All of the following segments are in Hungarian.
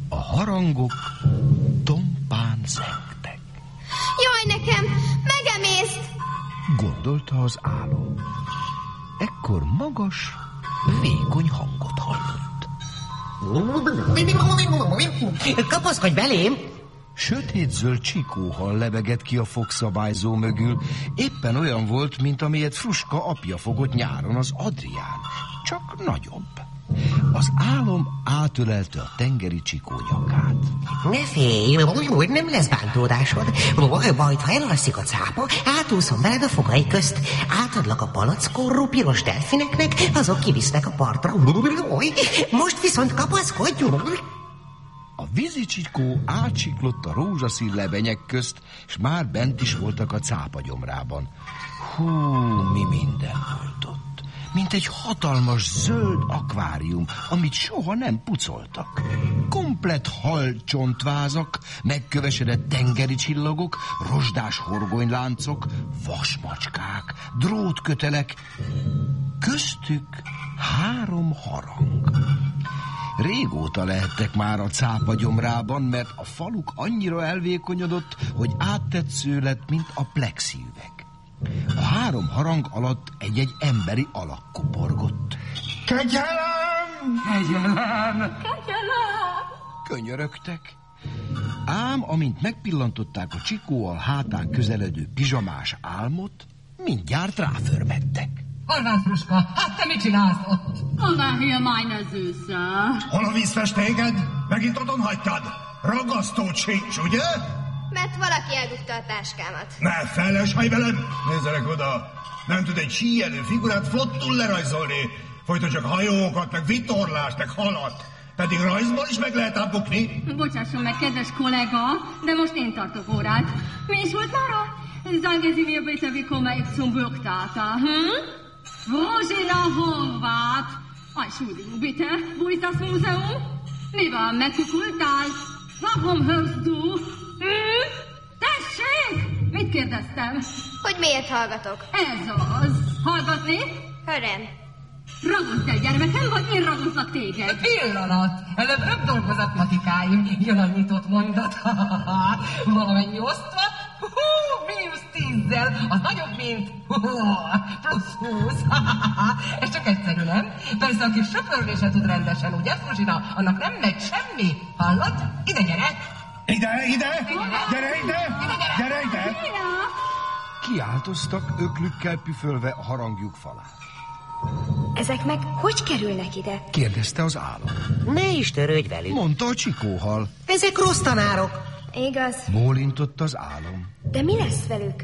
A harangok tompán zengtek. Jaj, nekem, megemészt! Gondolta az álom. Ekkor magas, vékony hangot hallott. Kapaszkodj belém! Sötétzöld csikóhal lebegett ki a fogszabályzó mögül. Éppen olyan volt, mint amilyet Fruska apja fogott nyáron az Adrián. Csak nagyobb. Az álom átölelte a tengeri csikó nyakát. Ne félj, nem lesz bántódásod. Majd, ha elalszik a cápa, átúszom veled a fogai közt. Átadlak a palackkorrú piros delfineknek, azok kivisznek a partra. Most viszont kapaszkodj! A vízicsikó átsiklott a rózsaszín lebenyek közt, és már bent is voltak a cápa gyomrában. Hú, mi minden volt ott. Mint egy hatalmas zöld akvárium, amit soha nem pucoltak. Komplett halcsontvázak, megkövesedett tengeri csillagok, rozsdás horgonyláncok, vasmacskák, drótkötelek, köztük 3 harang. Régóta lehettek már a cápa gyomrában, mert a faluk annyira elvékonyodott, hogy áttetsző lett, mint a plexiüveg. A 3 harang alatt egy-egy emberi alak kuporgott. Kegyelem! Kegyelem! Kegyelem! Könyörögtek. Ám, amint megpillantották a csikóval hátán közeledő pizsamás álmot, mindjárt ráförmedtek. Horváth Fruska, hát te mit csinálsz ott? Onnan hier meine Süße. Hol a vízfest téged? Megint otthon hagytad? Ragasztót sincs, ugye? Mert valaki eldugta a táskámat. Ne feleshaj velem! Nézzenek oda! Nem tud egy síelő figurát flottul lerajzolni. Folyton csak hajókat, meg vitorlást, meg halat. Pedig rajzból is meg lehet bukni. Bocsásson meg, kedves kollega, de most én tartok órát. Mi is volt már a... Sagen Sie mir bitte, wie komme ich zum Burgtheater, Rosina Horváth. Entschuldigung, bitte, wo ist das Museum? Lieber Mekukultál, warum hörst du? Tessék! Mit kérdeztem? Hogy miért hallgatok? Ez az. Hallgatni? Hörem. Ragozz el, gyermekem, vagy én ragozlak téged? Pillanat! Előbb röbb dolgozat, Matikáim. Jön a nyitott mondat. Valamennyi osztva. -10-zel. Az nagyobb, mint +20. Ez csak egyszerű, nem? Persze, aki söpörni se tud rendesen, ugye, Fruzsina? Annak nem megy semmi. Hallod? Ide gyere! Ide! Gyere ide! Gyere ide! Kiáltoztak, öklükkel püfölve a harangjuk falát. Ezek meg hogy kerülnek ide? Kérdezte az álom. Ne is törődj velük. Mondta a csikóhal. Ezek rossz tanárok. Igaz. Bólintott az álom. De mi lesz velük?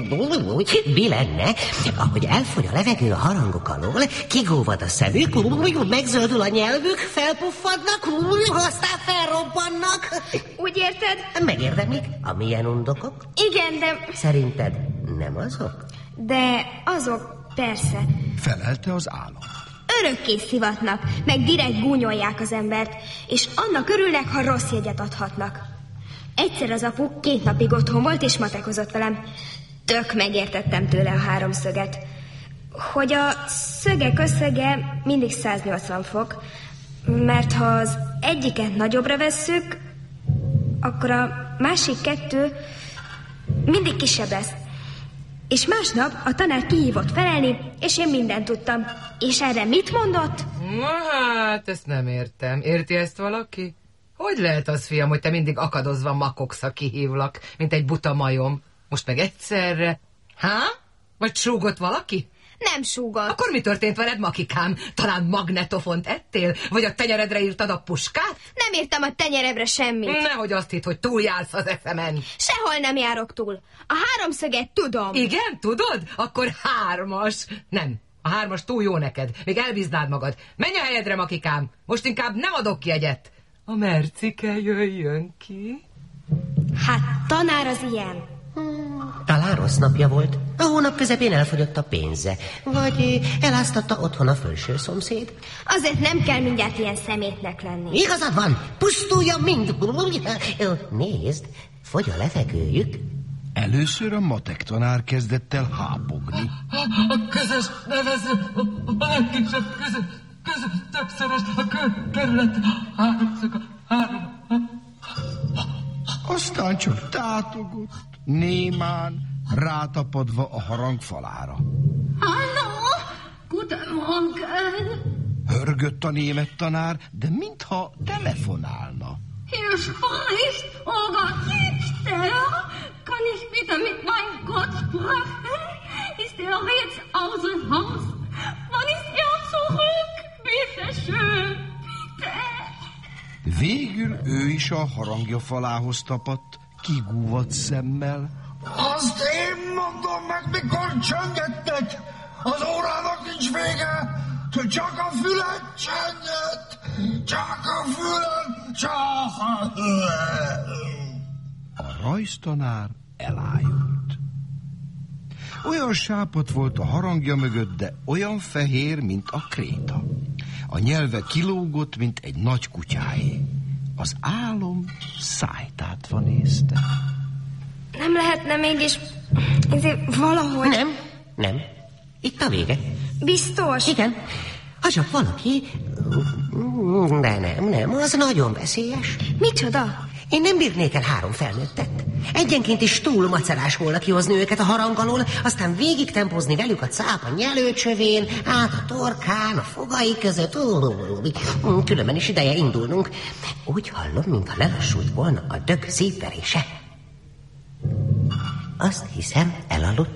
Mi lenne, ahogy elfogy a levegő a harangok alól, kigóvad a szemük, megzöldül a nyelvük, felpuffadnak, aztán felrobbannak. Úgy érted? Megérdemlik a milyen undokok? Igen, de... Szerinted nem azok? De azok, persze. Felelte az álom. Örökké szivatnak, meg direkt gúnyolják az embert, és annak örülnek, ha rossz jegyet adhatnak. Egyszer az apu 2 napig otthon volt, és matekozott velem. Tök megértettem tőle a 3 szöget. Hogy a szögek összege mindig 180 fok, mert ha az egyiket nagyobbra vesszük, akkor a másik 2 mindig kisebb lesz. És másnap a tanár kihívott felelni, és én mindent tudtam. És erre mit mondott? Na hát, ezt nem értem. Érti ezt valaki? Hogy lehet az, fiam, hogy te mindig akadozva makogsz, ha kihívlak, mint egy buta majom? Most meg egyszerre? Vagy súgott valaki? Nem súgott. Akkor mi történt veled, Makikám? Talán magnetofont ettél? Vagy a tenyeredre írtad a puskát? Nem írtam a tenyeredre semmit. Nehogy azt hidd, hogy túljársz az eszemen. Sehol nem járok túl. A 3 szöget tudom. Igen, tudod? Akkor 3-as. Nem, a 3-as túl jó neked. Még elbíznád magad. Menj a helyedre, Makikám. Most inkább nem adok ki jegyet. A Mercike jöjjön ki. Hát tanár az ilyen. Talán rossz napja volt. A hónap közepén elfogyott a pénze. Vagy eláztatta otthon a felső szomszéd. Azért nem kell mindjárt ilyen szemétnek lenni. Igazad van, pusztuljon mind. Nézd, fogy a levegőjük. Először a matek tanár kezdett el hápogni. A közös nevező, a legkisebb közös többszörös, a kerület, 3 szög, 3, Aztán csak tátogott, némán, rátapadva a harang falára. Hallo, guten Morgen. Hörgött a német tanár, de mintha telefonálna. Hier spricht Olga Kiepster. Kann ich bitte mit meinem Gott sprechen? Ist er jetzt außer Haus? Wann ist er zurück? Bitte schön, bitte. Végül ő is a harangja falához tapadt, kigúvadt szemmel. Azt én mondom meg, mikor csöngettek. Az órának nincs vége. Csak a fület csönget. Csak a fület, csak a fület. A rajztanár elájult. Olyan sápadt volt a harangja mögött, de olyan fehér, mint a kréta. A nyelve kilógott, mint egy nagy kutyáé. Az álom szájtátva nézte. Nem lehetne mégis valahogy... Nem. Itt a vége. Biztos? Igen. Ha csak valaki... De nem, az nagyon veszélyes. Micsoda? Én nem bírnék el 3 felnőttet. Egyenként is túl macerás volna kihozni őket a harang alól, aztán végig tempozni velük a cápa nyelőcsövén, át a torkán, a fogai között. Különben is ideje indulnunk. Úgy hallom, mintha lelassult volna a dög szívverése. Azt hiszem, elaludt.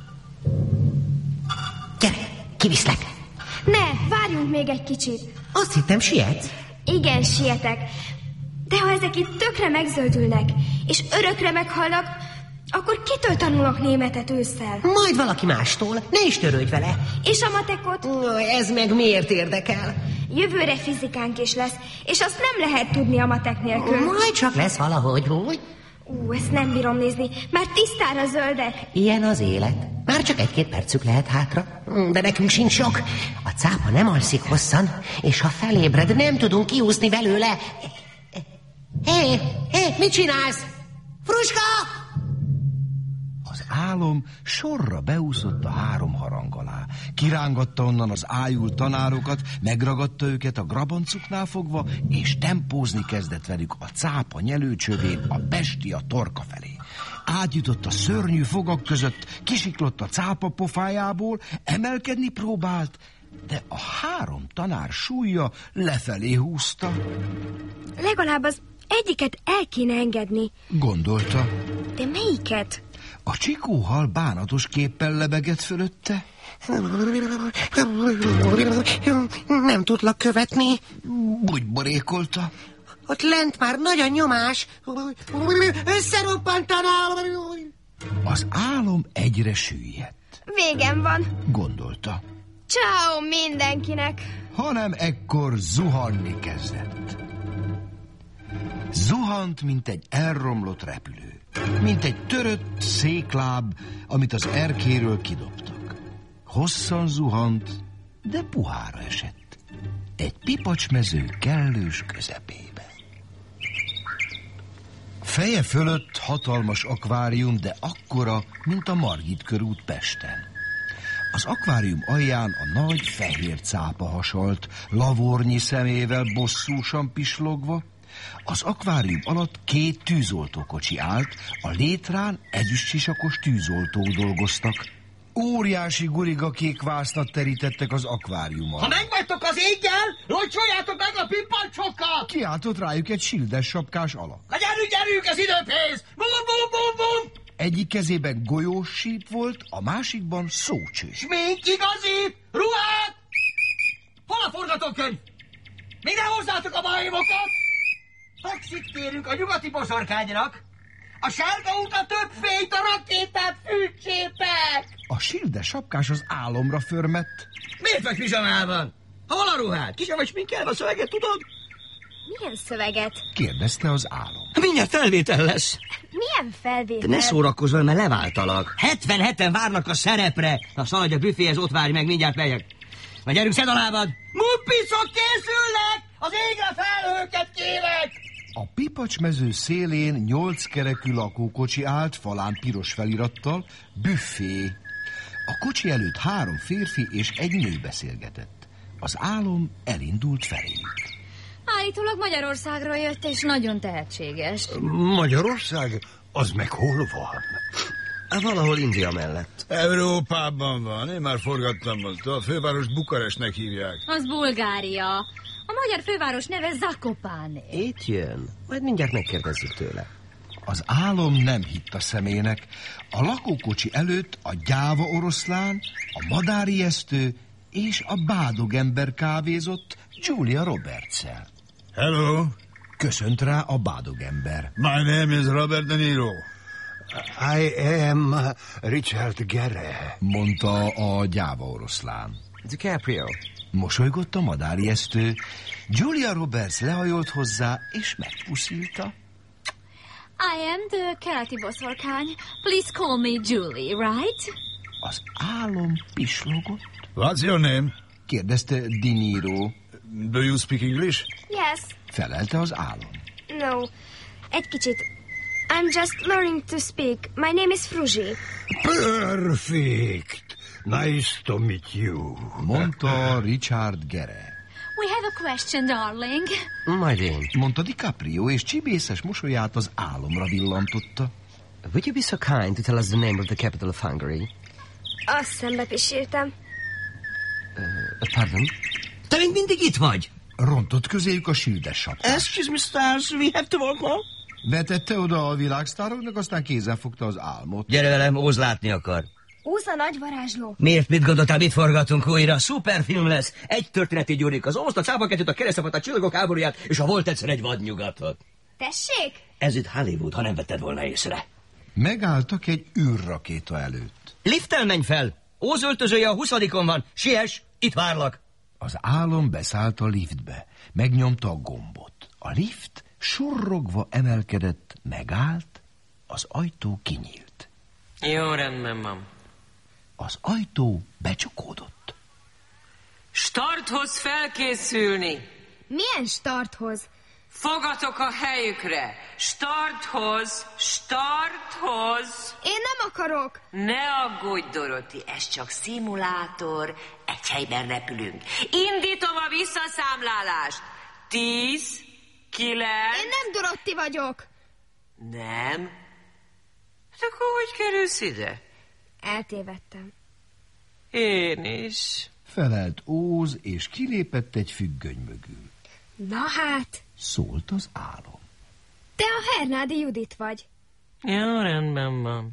Gyere, kiviszlek. Ne, várjunk még egy kicsit. Azt hittem, sietsz. Igen, sietek. De ha ezek itt tökre megzöldülnek, és örökre meghalnak, akkor kitől tanulok németet ősszel? Majd valaki mástól, ne is törődj vele. És a matekot? Ez meg miért érdekel? Jövőre fizikánk is lesz, és azt nem lehet tudni a matek nélkül. Majd csak lesz valahogy, ezt nem bírom nézni, már tisztára zöldek. Ilyen az élet. Már csak 1-2 percük lehet hátra, de nekünk sincs sok. A cápa nem alszik hosszan, és ha felébred, nem tudunk kiúszni belőle. Hé, mit csinálsz? Fruska! Az álom sorra beúszott a 3 harang alá. Kirángatta onnan az ájult tanárokat, megragadta őket a grabancuknál fogva, és tempózni kezdett velük a cápa nyelőcsövén a bestia torka felé. Átjutott a szörnyű fogak között, kisiklott a cápa pofájából, emelkedni próbált, de a 3 tanár súlya lefelé húzta. Legalább az egyiket el kéne engedni. Gondolta. De melyiket? A csikóhal bánatos képpel lebegett fölötte. Nem tudlak követni. Bugyborékolta. Ott lent már nagy a nyomás. Összeroppantanál. Az álom egyre süllyedt. Végem van. Gondolta. Ciao mindenkinek. Hanem ekkor zuhanni kezdett. Zuhant, mint egy elromlott repülő. Mint egy törött székláb, amit az erkéről kidobtak. Hosszan zuhant, de puhára esett. Egy pipacsmező kellős közepébe. Feje fölött hatalmas akvárium, de akkora, mint a Margit körút Pesten. Az akvárium alján a nagy fehér cápa hasalt, lavornyi szemével bosszúsan pislogva. Az akvárium alatt 2 tűzoltókocsi állt, a létrán ezüstsisakos tűzoltók dolgoztak. Óriási gurigakék vásznat terítettek az akváriummal. Ha megvagytok az éggel, locsoljátok meg a pimpancsokat! Kiáltott rájuk egy sildes sapkás alak. Na gyerünk, ez időpénz! Bum! Egyik kezében golyós síp volt, a másikban szócső. Smink igazi! Ruhát! Hol a forgatókönyv? Még nem hozzátok a majmokat? Taxit kérünk a nyugati boszorkánynak. A sárga utat több fényt, a rakétát fűtsétek! A sildes sapkás az álomra förmett. Miért vagy pizsamában? Hol a ruhád? Ki sem vagy sminkelve, a szöveget tudod? Milyen szöveget? Kérdezte az álom. Mindjárt felvétel lesz. Milyen felvétel? De ne szórakozz vele, mert leváltalak. 77-en várnak a szerepre. Na szaladj a büféhez, ott várj meg, mindjárt megyek. Na gyerünk, szedd a lábad! Muppiszok készülnek! Az égre felhőket kérek! A pipacsmező szélén 8 kerekű lakókocsi állt, falán piros felirattal, büffé. A kocsi előtt 3 férfi és egy nő beszélgetett. Az álom elindult feléjük. Állítólag Magyarországról jött, és nagyon tehetséges. Magyarország? Az meg hol van? Valahol India mellett. Európában van, én már forgattam ott. A főváros Bukarestnek hívják. Az Bulgária. A magyar főváros neve Zakopane. Itt jön. Majd mindjárt megkérdezzük tőle. Az álom nem hitt a szemének. A lakókocsi előtt a gyáva oroszlán, a madárijesztő és a bádogember kávézott Julia Roberts-szel. Hello, Köszönt rá a bádogember. my name is Robert De Niro. I am Richard Gere. Mondta a gyáva oroszlán. DiCaprio. Mosolygott a madárijesztő. Julia Roberts lehajolt hozzá, és megpuszilta. I am the keleti boszorkány. Please call me Julie, right? Az álom pislogott. What's your name? Kérdezte De Niro. Do you speak English? Yes. Felelte az álom. No. Egy kicsit. I'm just learning to speak. My name is Fruzsi. Perfect. Nice to meet you. Mondta Richard Gere. We have a question, darling. Majd én. Mondta DiCaprio, és csibészes mosolyát az álomra villantotta. Would you be so kind to tell us the name of the capital of Hungary? Azt szembepisírtem. Pardon? Te még mindig itt vagy? Rontott közéjük a süldes sapkát. Excuse me, stars, we have to walk now. Vetette oda a világsztároknak, aztán kézen fogta az álmot. Gyere velem, Óz látni akar. Óz a nagy varázsló. Miért, mit gondoltál, mit forgatunk újra? Szuperfilm lesz. Egy történeti gyúrik, az Ózt, a cápakettőt, a keresztapot, a csillagok háborúját, és a volt egyszer egy vadnyugatot. Tessék? Ez itt Hollywood, ha nem vetted volna észre. Megálltak egy űrrakéta előtt. Lifttel menj fel! Óz öltözője a 20-on van. Siess, itt várlak. Az álom beszállt a liftbe. Megnyomta a gombot. A lift surrogva emelkedett, megállt, az ajtó kinyílt. Jó, rendben van. Az ajtó becsukódott. Starthoz felkészülni. Milyen starthoz? Fogatok a helyükre. Starthoz, starthoz. Én nem akarok. Ne aggódj, Doroti, ez csak szimulátor. Egy helyben repülünk. Indítom a visszaszámlálást. 10, 9... Én nem Dorotti vagyok. Nem? Hát akkor hogy kerülsz ide? Eltévedtem. Én is. Felelt Óz, és kilépett egy függöny mögül. Na hát, Szólt az álom. te a Hernádi Judit vagy. Jó, rendben van.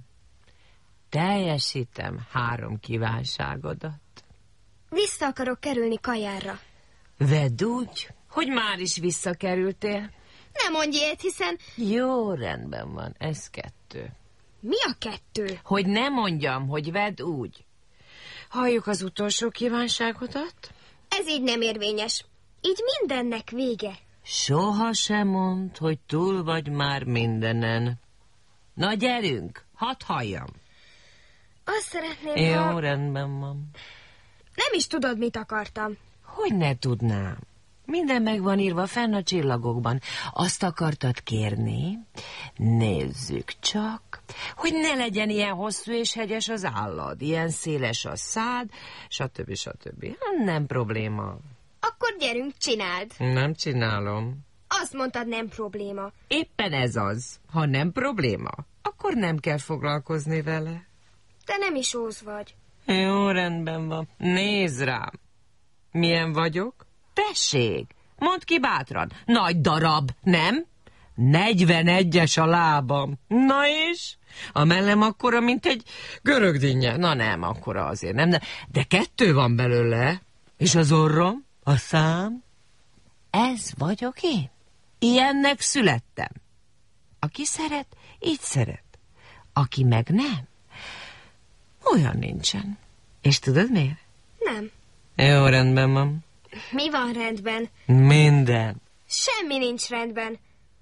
Teljesítem 3 kívánságodat. Vissza akarok kerülni kajára. Vedd úgy, hogy már is visszakerültél. Ne mondj ilyet, hiszen... Jó, rendben van, ez 2. Mi a 2? Hogy ne mondjam, hogy vedd úgy. Halljuk az utolsó kívánságodat? Ez így nem érvényes. Így mindennek vége. Soha sem mondd, hogy túl vagy már mindenen. Na gyerünk, hadd halljam. Azt szeretném, Jó, ha... rendben van. Nem is tudod, mit akartam. Hogy ne tudnám? Minden meg van írva fenn a csillagokban. Azt akartad kérni? Nézzük csak, hogy ne legyen ilyen hosszú és hegyes az állad, ilyen széles a szád, stb. Stb. Nem probléma. Akkor gyerünk, csináld. Nem csinálom. Azt mondtad, nem probléma. Éppen ez az. Ha nem probléma, akkor nem kell foglalkozni vele. Te nem is Óz vagy. Jó, rendben van. Nézd rám. Milyen vagyok? Tessék, mondd ki bátran. Nagy darab, nem? 41-es a lábam. Na és? A mellem akkora, mint egy görögdinnye. Na nem, akkora azért nem. De 2 van belőle. És az orrom? A szám? Ez vagyok én. Ilyennek születtem. Aki szeret, így szeret. Aki meg nem, olyan nincsen. És tudod miért? Nem. Jó, rendben van. Mi van rendben? Minden. Semmi nincs rendben.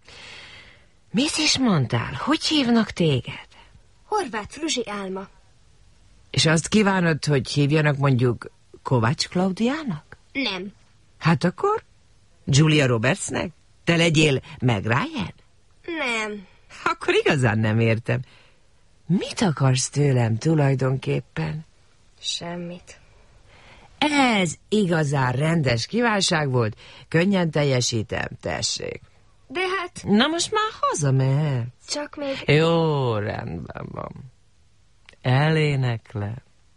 Mit is mondtál? Hogy hívnak téged? Horváth Fruzsi Álma. És azt kívánod, hogy hívjanak mondjuk Kovács Klaudiának? Nem. Hát akkor Julia Robertsnek? Te legyél Meg Ryan? Nem. Akkor igazán nem értem. Mit akarsz tőlem tulajdonképpen? Semmit. Ez igazán rendes kívánság volt, könnyen teljesítem, tessék. De hát... Na most már hazamehet. Csak még... Jó, rendben van. Eléneklem.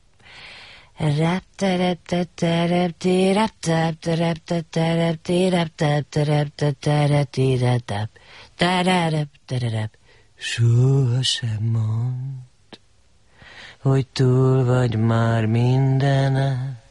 Soha sem mondd, hogy túl vagy már mindenen.